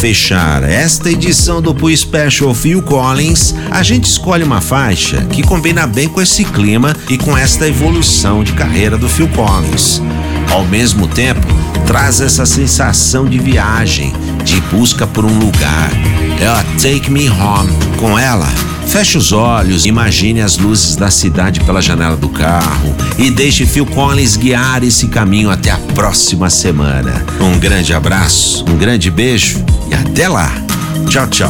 fechar esta edição do Poo Special Phil Collins, a gente escolhe uma faixa que combina bem com esse clima e com esta evolução de carreira do Phil Collins. Ao mesmo tempo, traz essa sensação de viagem, de busca por um lugar. É a Take Me Home. Com ela, feche os olhos, imagine as luzes da cidade pela janela do carro e deixe Phil Collins guiar esse caminho até a próxima semana. Um grande abraço, um grande beijo e até lá. Tchau, tchau.